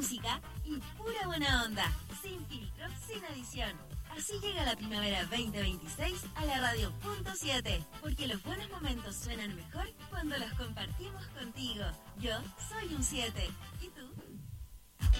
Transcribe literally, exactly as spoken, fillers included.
música y pura buena onda, sin filtro, sin adición. Así llega la primavera veinte veintiséis a la radio punto siete, porque los buenos momentos suenan mejor cuando los compartimos contigo. Yo soy un siete. ¿Y tú?